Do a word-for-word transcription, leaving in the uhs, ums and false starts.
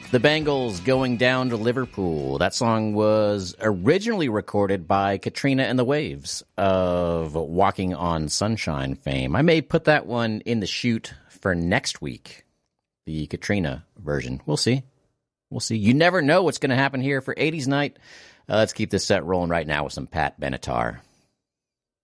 The Bangles, Going Down to Liverpool. That song was originally recorded by Katrina and the Waves of Walking on Sunshine fame. I may put that one in the chute for next week, the Katrina version. We'll see. We'll see. You never know what's going to happen here for eighties night. Uh, let's keep this set rolling right now with some Pat Benatar.